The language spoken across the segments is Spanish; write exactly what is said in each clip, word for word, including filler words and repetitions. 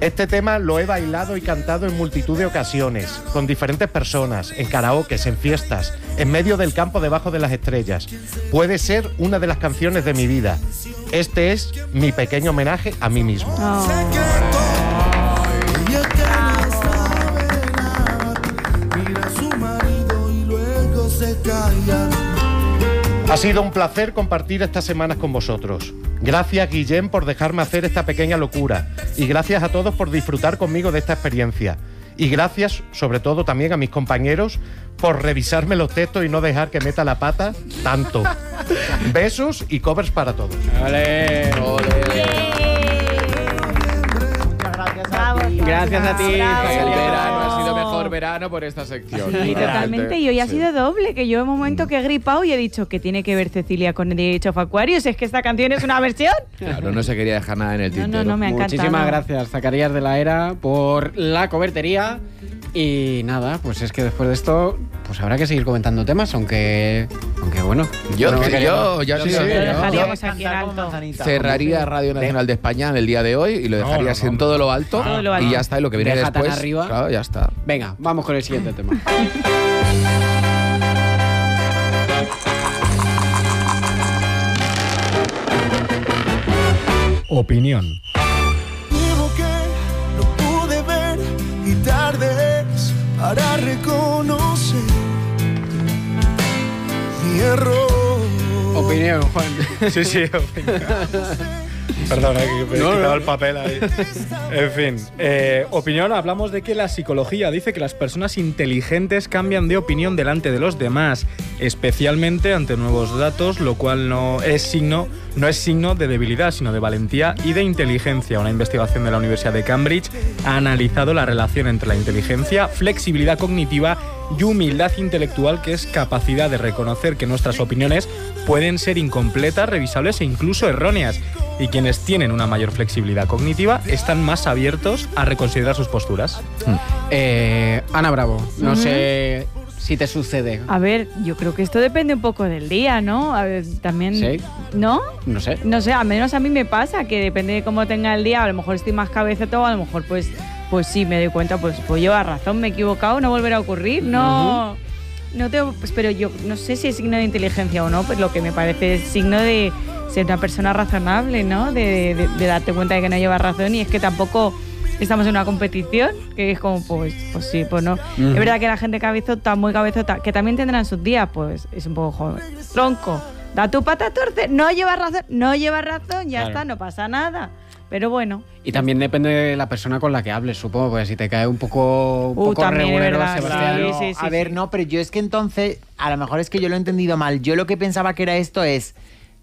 Este tema lo he bailado y cantado en multitud de ocasiones, con diferentes personas, en karaokes, en fiestas, en medio del campo debajo de las estrellas. Puede ser una de las canciones de mi vida. Este es mi pequeño homenaje a mí mismo. Oh. Ha sido un placer compartir estas semanas con vosotros. Gracias, Guillem, por dejarme hacer esta pequeña locura. Y gracias a todos por disfrutar conmigo de esta experiencia. Y gracias, sobre todo, también a mis compañeros por revisarme los textos y no dejar que meta la pata tanto. Besos y covers para todos. ¡Ole! ¡Ole! Gracias a ti. Gracias a ti. El verano ha sido mejor verano por esta sección. Sí, totalmente. Y hoy ha sido doble, que yo en un momento que he gripado y he dicho que tiene que ver Cecilia con The Age of Aquarius. Es que esta canción es una versión. Claro, no se quería dejar nada en el tintero. No, no, no, me ha encantado. Muchísimas gracias, Zacarías de la Era, por la cobertería. Y nada, pues es que después de esto, pues habrá que seguir comentando temas, aunque, aunque bueno. Yo, no que queremos- yo, ya Sí, sí, sí, yo- Lo dejaríamos yo aquí en alto. cerraría Radio Nacional de España en el día de hoy y lo dejaría así en todo lo alto. Todo lo alto. Y ya está, y lo que viene Deja tan después. arriba. Claro, ya está. Venga, vamos con el siguiente tema. Opinión. Digo que no pude ver y tarde es para reconocer mi error. Opinión, Juan. Sí, sí, opinión. Perdona, que me he No, quitado no. el papel ahí. En fin, eh, opinión, hablamos de que la psicología dice que las personas inteligentes cambian de opinión delante de los demás, especialmente ante nuevos datos, lo cual no es signo, no es signo de debilidad, sino de valentía y de inteligencia. Una investigación de la Universidad de Cambridge ha analizado la relación entre la inteligencia, flexibilidad cognitiva y humildad intelectual, que es capacidad de reconocer que nuestras opiniones pueden ser incompletas, revisables e incluso erróneas. Y quienes tienen una mayor flexibilidad cognitiva están más abiertos a reconsiderar sus posturas. Eh, Ana Bravo, no Ujú. sé si te sucede. A ver, yo creo que esto depende un poco del día, ¿no? A ver, también. Sí. ¿No? No sé. No sé, al menos a mí me pasa que depende de cómo tenga el día, a lo mejor estoy más cabezota o a lo mejor pues, pues sí me doy cuenta, pues, pues lleva razón, me he equivocado, no volverá a ocurrir, no. No tengo, pues, pero yo no sé si es signo de inteligencia o no, pues lo que me parece es signo de ser una persona razonable, ¿no? De, de, de darte cuenta de que no llevas razón y es que tampoco estamos en una competición, que es como, pues, pues sí, pues no. Ujú. Es verdad que la gente cabezota, muy cabezota, que también tendrán sus días, pues es un poco joven. Tronco, da tu pata torce, no llevas razón, no llevas razón, ya Claro. está, no pasa nada. Pero bueno. Y también depende de la persona con la que hables, supongo, porque si te cae un poco, un Uh, poco también, es regulero, verdad, Sebastián. sí, Claro, sí, sí, a ver, sí. no, pero yo es que entonces, a lo mejor es que yo lo he entendido mal. Yo lo que pensaba que era esto es,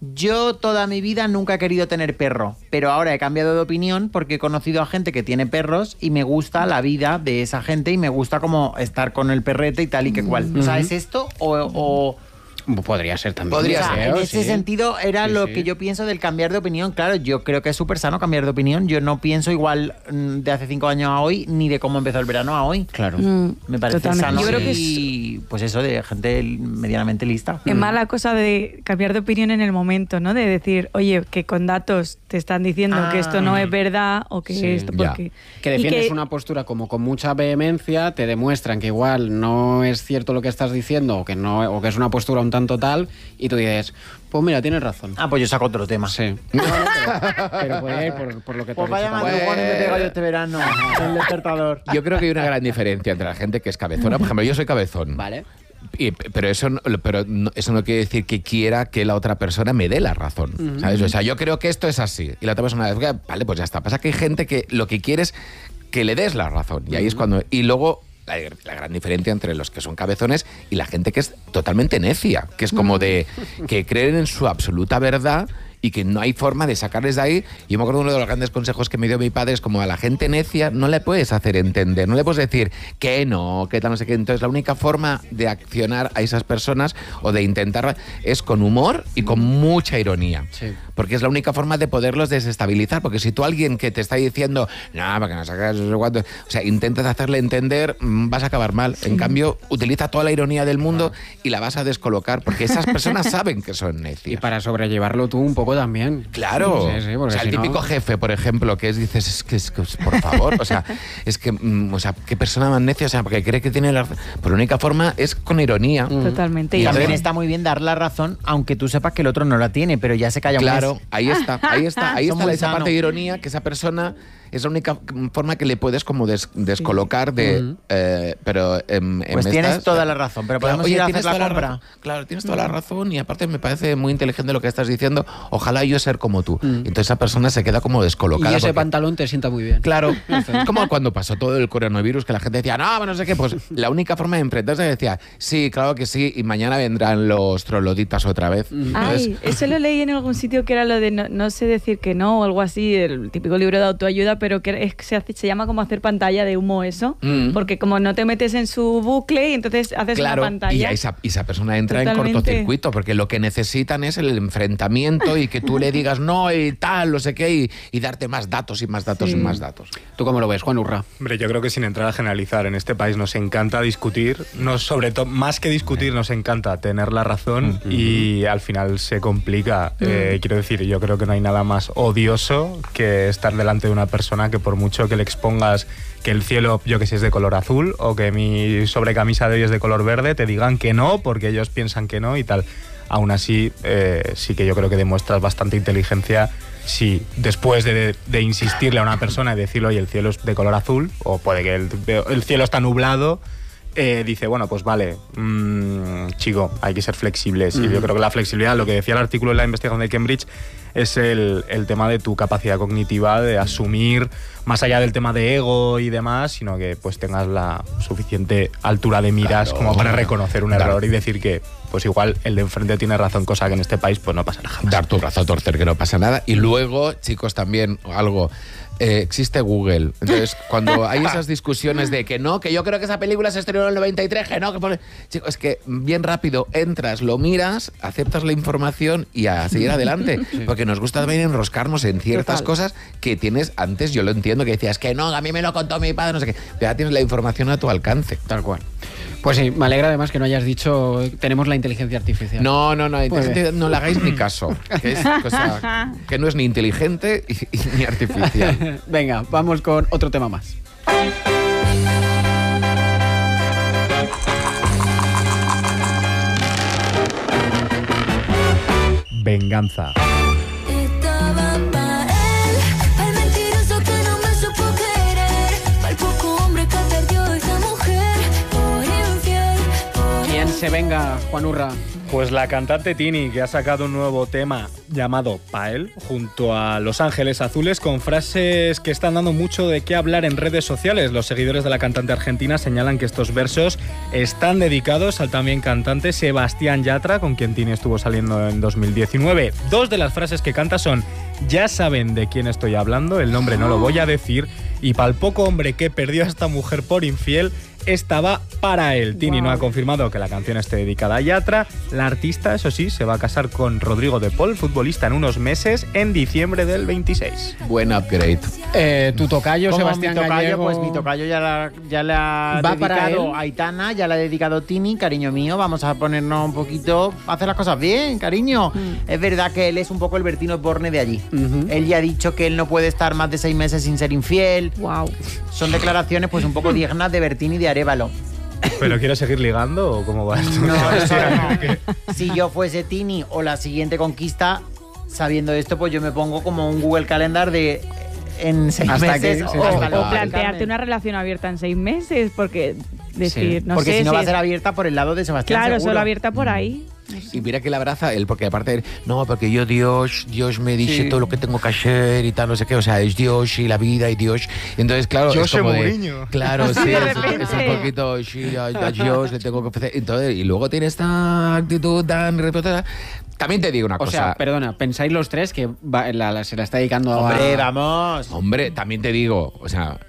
yo toda mi vida nunca he querido tener perro, pero ahora he cambiado de opinión porque he conocido a gente que tiene perros y me gusta la vida de esa gente y me gusta como estar con el perrete y tal y que cual. O sea, ¿es esto o...? o Podría ser también. Podría o sea, ser, en creo, ese sí. sentido era Sí, lo sí. que yo pienso del cambiar de opinión. Claro, yo creo que es súper sano cambiar de opinión. Yo no pienso igual mm, de hace cinco años a hoy, ni de cómo empezó el verano a hoy. Claro. Mm, Me parece totalmente. sano Yo creo que es, y pues eso de gente medianamente lista. es más la cosa de cambiar de opinión en el momento, ¿no? De decir, oye, que con datos te están diciendo Ah. que esto no es verdad o que Sí, esto ya. porque... Que y defiendes que- una postura como con mucha vehemencia, te demuestran que igual no es cierto lo que estás diciendo o que no o que es una postura un tanto tal y tú dices, pues mira, tienes razón. Ah, pues yo saco otro tema. Sí. No, no, pero, pero puede ir por, por lo que te Pues has vaya dicho. madrugón y me pego yo este verano. El despertador. Yo creo que hay una gran diferencia entre la gente que es cabezona. Por ejemplo, yo soy cabezón. Vale. Y- pero eso no, pero no- eso no quiere decir que quiera que la otra persona me dé la razón, ¿sabes? O sea, yo creo que esto es así y la otra persona dice, vale, pues ya está. Pasa que hay gente que lo que quiere es que le des la razón y ahí es cuando y luego la, la gran diferencia entre los que son cabezones y la gente que es totalmente necia, que es como de que creen en su absoluta verdad y que no hay forma de sacarles de ahí. Yo me acuerdo de uno de los grandes consejos que me dio mi padre es como a la gente necia no le puedes hacer entender, no le puedes decir que no, que tal, no sé qué. Entonces la única forma de accionar a esas personas o de intentar es con humor y con mucha ironía. Sí. porque es la única forma de poderlos desestabilizar, porque si tú alguien que te está diciendo, no, para que no sacas no sé cuánto, o sea, intentas hacerle entender, vas a acabar mal. En cambio, utiliza toda la ironía del mundo y la vas a descolocar, porque esas personas saben que son necias. Y para sobrellevarlo tú un poco también. Claro. Sí, sí, o sea, el si típico no... jefe, por ejemplo, que es, dices, es que, es que por favor, o sea, es que, mm, o sea, qué persona más necia, o sea, porque cree que tiene la... Por la única forma es con ironía. Totalmente. Y Y también entonces- está muy bien dar la razón, aunque tú sepas que el otro no la tiene, pero ya se calla un Claro, mes. ahí está, ahí está, ahí Son está muy esa sano. parte de ironía, que esa persona es la única forma que le puedes como des- descolocar de... Ujú. eh, pero em, en Pues tienes estas- toda la razón, pero Claro, podemos oye, ir a tienes hacer la toda compra. razón. Claro, tienes toda la razón y aparte me parece muy inteligente lo que estás diciendo. Ojalá yo ser como tú. Mm. Entonces esa persona se queda como Y descolocada. ese porque- pantalón te sienta muy bien. Claro, es como cuando pasó todo el coronavirus, que la gente decía, no, no sé qué, pues la única forma de enfrentarse decía, sí, claro que sí, y mañana vendrán los troloditas otra vez. Entonces, Ay, eso lo leí en algún sitio que era lo de no, no sé decir que no o algo así, el típico libro de autoayuda, pero que es, se, hace- se llama como hacer pantalla de humo eso, Mm. porque como no te metes en su bucle y entonces haces claro, una pantalla. y a esa, y esa persona entra en Totalmente. cortocircuito, porque lo que necesitan es el enfrentamiento y que tú le digas no y tal, no sé qué, y, y darte más datos y más datos Sí. y más datos. ¿Tú cómo lo ves, Juan Urra? Hombre, yo creo que sin entrar a generalizar, en este país nos encanta discutir, nos, sobre todo, más que discutir, nos encanta tener la razón y al final se complica. Eh, quiero decir, yo creo que no hay nada más odioso que estar delante de una persona que por mucho que le expongas que el cielo, yo que sé, es de color azul o que mi sobrecamisa de hoy es de color verde, te digan que no porque ellos piensan que no y tal. Aún así, eh, sí que yo creo que demuestras bastante inteligencia si después de, de insistirle a una persona y decirle, oye, el cielo es de color azul, o puede que el, el cielo está nublado, eh, dice, bueno, pues vale, mmm, chico, hay que ser flexibles. Y yo creo que la flexibilidad, lo que decía el artículo de la investigación de Cambridge, es el, el tema de tu capacidad cognitiva de asumir, más allá del tema de ego y demás, sino que pues tengas la suficiente altura de miras Claro. como para reconocer un Dar- error y decir que pues igual el de enfrente tiene razón, cosa que en este país pues no pasará jamás. Dar tu brazo a torcer, que no pasa nada. Y luego, chicos, también algo. Eh, existe Google. Entonces, cuando hay esas discusiones de que no, que yo creo que esa película se estrenó en el noventa y tres, que no, que pone... Chicos, es que bien rápido entras, lo miras, aceptas la información y a seguir adelante. Porque nos gusta también enroscarnos en ciertas Total. cosas que tienes antes, yo lo entiendo, que decías que no, a mí me lo contó mi padre, no sé qué. Pero ya tienes la información a tu alcance. Tal cual. Pues sí, me alegra además que no hayas dicho tenemos la inteligencia artificial. No, no, no, Muy entonces no le hagáis ni caso. Que es cosa que no es ni inteligente y, y ni artificial. Venga, vamos con otro tema más. Venganza. Estaba pa' él, pa'l mentiroso que no me supo querer, pa'l poco hombre que perdió esa mujer, por infiel, por ¿Quién se venga, Juan Urra? Pues la cantante Tini, que ha sacado un nuevo tema llamado Pael, junto a Los Ángeles Azules, con frases que están dando mucho de qué hablar en redes sociales. Los seguidores de la cantante argentina señalan que estos versos están dedicados al también cantante Sebastián Yatra, con quien Tini estuvo saliendo en dos mil diecinueve. Dos de las frases que canta son: ya saben de quién estoy hablando, el nombre no lo voy a decir, y pa'l poco hombre que perdió a esta mujer por infiel, esta va para él. Tini Wow. no ha confirmado que la canción esté dedicada a Yatra. La artista, eso sí, se va a casar con Rodrigo de Paul, futbolista, en unos meses, en diciembre del veintiséis. Buen upgrade. Eh, tu tocayo, Como Sebastián mi tocayo, Gallego. pues mi tocayo ya la, ya le ha ¿Va para dedicado él? a Aitana, ya le ha dedicado Tini, cariño mío, vamos a ponernos un poquito, a hacer las cosas bien, cariño. Es verdad que él es un poco el Bertino Borne de allí. Ujú. Él ya ha dicho que él no puede estar más de seis meses sin ser infiel. Wow. Son declaraciones pues un poco dignas de Bertini y de Arévalo. ¿Pero quieres seguir ligando o cómo va esto? No, eso Sebastián? no. Si yo fuese Tini o la siguiente conquista, sabiendo esto, pues yo me pongo como un Google Calendar de en seis Hasta meses que- o, sí, O, sí, hasta sí. lo o que plantearte Carmen. una relación abierta en seis meses, porque decir, Sí, no Porque sé si no va a es- ser abierta por el lado de Sebastián. Claro, seguro. solo abierta por ahí. No sé. Y mira que le abraza él, porque aparte, no, porque yo Dios, Dios me dice Sí. todo lo que tengo que hacer y tal, no sé qué, o sea, es Dios y la vida y Dios. Y entonces, claro, Yo es como soy de, Mourinho. claro, sí, de es, repente. es un poquito, sí, a, a Dios le tengo que ofrecer. Entonces, y luego tiene esta actitud tan reputada. También te digo una O cosa. sea, perdona, pensáis los tres que va- la- la- se la está dedicando a... Hombre, vamos. Hombre, también te digo, o sea,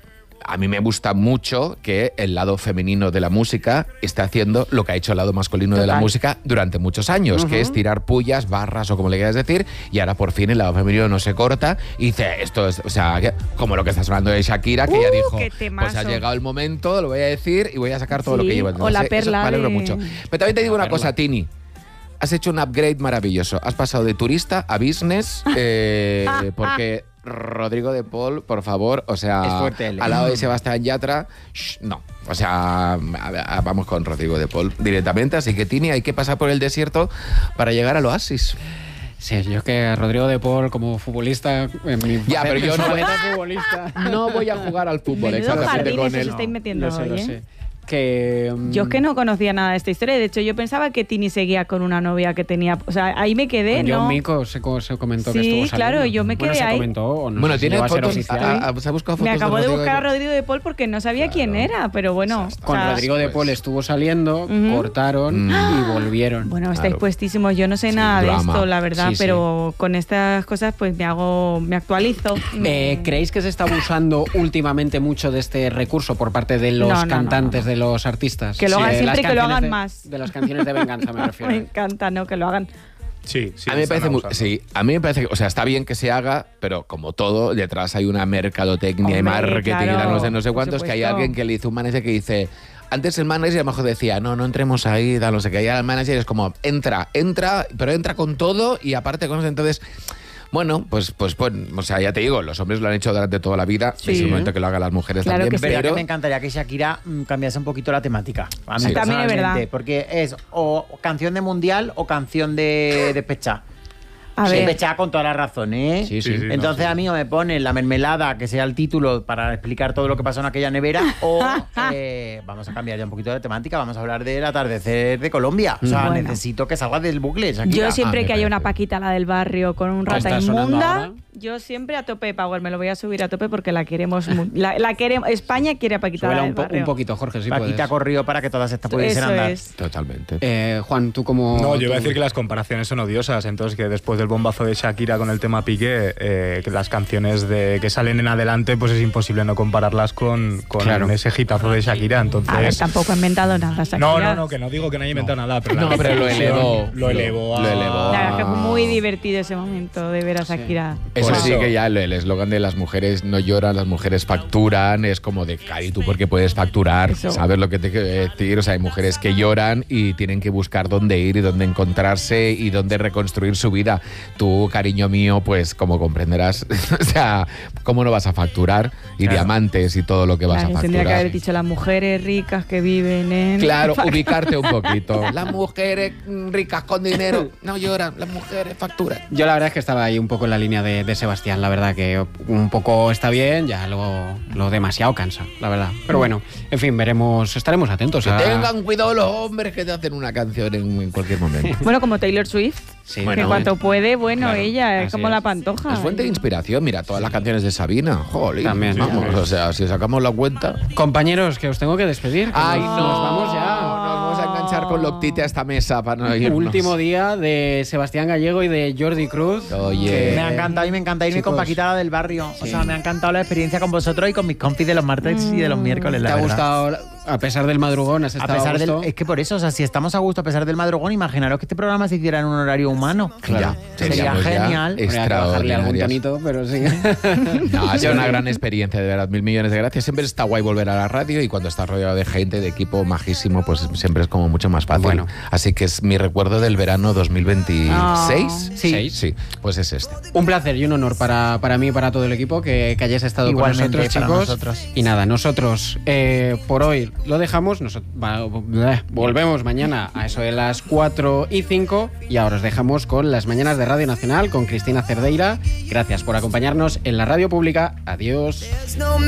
a mí me gusta mucho que el lado femenino de la música esté haciendo lo que ha hecho el lado masculino de la Total. música durante muchos años, que es tirar pullas, barras o como le quieras decir, y ahora por fin el lado femenino no se corta y dice, esto es, o sea, que- como lo que estás hablando de Shakira, que Uh, ya dijo, qué temazo. pues ha llegado el momento, lo voy a decir y voy a sacar todo lo Sí, que llevo. o la Entonces, eso perla me alegro de- mucho. Pero también te digo La una cosa, perla. Tini. Has hecho un upgrade maravilloso. Has pasado de turista a business, eh, porque Rodrigo de Paul, por favor, o sea, Es fuerte él, ¿eh? al lado de Sebastián Yatra, shh, no. O sea, a- a- vamos con Rodrigo de Paul directamente. Así que, Tini, hay que pasar por el desierto para llegar al oasis. Sí, yo es que Rodrigo de Paul como futbolista, en mi Ya, pero yo no- faceta futbolista. No voy a jugar al fútbol, Menudo exactamente jardines con os él. estáis metiendo Lo sé, hoy, lo ¿eh? sé. Que, mm, Yo es que no conocía nada de esta historia. De hecho, yo pensaba que Tini seguía con una novia que tenía. O sea, ahí me quedé, con John ¿no? Mico se, co- se comentó que Sí, estuvo saliendo. claro, yo me Bueno, quedé se ahí. comentó o no Bueno, sé si tiene llegó a ser fotos. oficial. a- a- ¿Se ha buscado fotos Me acabo de Rodrigo buscar a Paul? Rodrigo de Paul porque no sabía quién era, pero bueno. o Con sea, Rodrigo de pues- Paul estuvo saliendo, Ujú. cortaron Mm. y volvieron. Bueno, estáis Claro. puestísimos. Yo no sé Sí, nada de drama. esto, la verdad, Sí, sí. pero con estas cosas pues me hago, me actualizo. Eh, Me- ¿Creéis que se está abusando últimamente mucho de este recurso por parte de los No, no, no, cantantes, no. de los artistas? Que lo hagan de siempre las y que lo canciones hagan de- más. De las canciones de venganza, me refiero. Me encanta, ¿no? Que lo hagan. Sí, sí. a mí me están parece muy, abusando. sí, a mí me parece que, o sea, está bien que se haga, pero como todo, detrás hay una mercadotecnia y Hombre, marketing y claro, no sé, no sé por cuántos, que hay supuesto. alguien que le hizo un manager que dice, antes el manager a lo mejor decía, no, no entremos ahí, da no sé qué, y ahora el manager es como, entra, entra, pero entra con todo y aparte con eso, entonces... Bueno, pues, pues, pues, o sea, ya te digo, los hombres lo han hecho durante toda la vida, Sí. es el momento que lo hagan las mujeres Claro también, que sí. Pero pero... que me encantaría que Shakira mm, cambiase un poquito la temática. A mí Sí. También es personalmente, verdad. Porque es o canción de mundial o canción de despecha. A ver. Despechada con toda la razón, ¿eh? Sí, sí. Sí, sí. Entonces a mí o me ponen la mermelada, que sea el título para explicar todo lo que pasó en aquella nevera, o eh, vamos a cambiar ya un poquito de temática, vamos a hablar del atardecer de Colombia. O sea, Bueno. necesito que salga del bucle, Shakira. Yo siempre Ah, me que haya una parece. Paquita, la del barrio, con un Ah, rata está sonando inmunda, ahora. yo siempre a tope de Power. Me lo voy a subir a tope porque la queremos. mu- La, la queremos. España quiere a Paquita, la Súbela del un, po- barrio. un poquito, Jorge, si Paquita puedes. corrió para que todas estas pudiesen Eso andar. es. Totalmente. Eh, Juan, tú como... No, yo iba a tú- decir que las comparaciones son odiosas, entonces que después del bombazo de Shakira con el tema Piqué, eh, que las canciones de que salen en adelante, pues es imposible no compararlas con, con Claro. ese hitazo de Shakira. Entonces, A ver, tampoco he inventado nada, Shakira. no, no, no, que no digo que no haya inventado nada, pero, la No, pero lo reflexión elevó. Lo elevó. a- Lo elevó. La verdad es que fue muy divertido ese momento de ver a Shakira. Eso Por sí eso. que ya el el eslogan de las mujeres no lloran, las mujeres facturan, es como de, Cari, ¿tú por qué puedes facturar? Eso. ¿Sabes lo que te quiero decir? O sea, hay mujeres que lloran y tienen que buscar dónde ir y dónde encontrarse y dónde reconstruir su vida. Tú, cariño mío, pues como comprenderás, o sea, ¿cómo no vas a facturar? Y Claro. diamantes y todo lo que vas Claro, a tendría que facturar. haber dicho las mujeres ricas que viven en. Claro, ubicarte un poquito. Las mujeres mm, ricas con dinero no lloran, las mujeres facturan. Yo la verdad es que estaba ahí un poco en la línea de, de Sebastián, la verdad que un poco está bien, ya lo, lo demasiado cansa, la verdad. Pero bueno, en fin, veremos, estaremos atentos Que a... tengan cuidado los hombres que te hacen una canción en, en cualquier momento. Bueno, como Taylor Swift. Sí, que Bueno, cuanto puede, bueno, claro, ella es así como es. la pantoja. Es fuente de inspiración, mira, todas las canciones de Sabina. Jolín, También, vamos, sí, sí. o sea, si sacamos la cuenta. Compañeros, que os tengo que despedir. que Ay, nos, no, nos vamos ya. Nos vamos a enganchar con Loctite a esta mesa para no irnos. Último día de Sebastián Gallego y de Jordi Cruz. Oye. Me ha encantado y me encanta irme Chicos. con Paquita la del barrio. O Sí. sea, me ha encantado la experiencia con vosotros y con mis compis de los martes y de los miércoles, ¿Te la ha verdad. gustado, a pesar del madrugón, has A estado pesar a del, gusto? es que por eso, o sea, si estamos a gusto a pesar del madrugón, imaginaros que este programa se hiciera en un horario humano. Ya, Sería seríamos ya genial. Habría que bajarle algún extraordinarias. tonito, pero sí. No, ha sido una gran experiencia, de verdad. Mil millones de gracias. Siempre está guay volver a la radio y cuando estás rodeado de gente, de equipo majísimo, pues siempre es como mucho más fácil. Bueno. Así que es mi recuerdo del verano dos mil veintiséis. Ah. Sí. Sí, pues es este. Un placer y un honor para, para mí y para todo el equipo que, que hayáis estado Igualmente, con nosotros, para chicos. nosotros. Y nada, nosotros eh, por hoy lo dejamos. Nos, va- bleh, volvemos mañana a eso de las cuatro y cinco. Y ahora os dejamos con las mañanas de Radio Nacional con Cristina Cerdeira. Gracias por acompañarnos en la radio pública. Adiós. There's no